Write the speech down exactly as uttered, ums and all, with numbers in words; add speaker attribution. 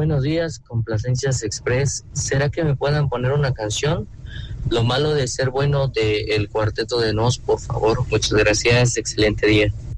Speaker 1: Buenos días, Complacencias Express. ¿Será que me puedan poner una canción? Lo malo de ser bueno de El Cuarteto de Nos, por favor. Muchas gracias, excelente día.